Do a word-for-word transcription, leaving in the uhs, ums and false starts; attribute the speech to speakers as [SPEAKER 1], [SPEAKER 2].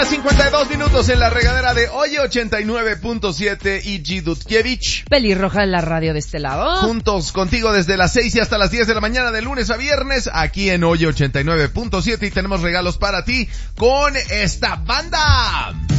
[SPEAKER 1] cincuenta y dos minutos en la regadera de Oye ochenta y nueve punto siete y G. Dudkiewicz.
[SPEAKER 2] Pelirroja en la radio de este lado.
[SPEAKER 1] Juntos contigo desde las seis y hasta las diez de la mañana de lunes a viernes aquí en Oye ochenta y nueve punto siete y tenemos regalos para ti con esta banda.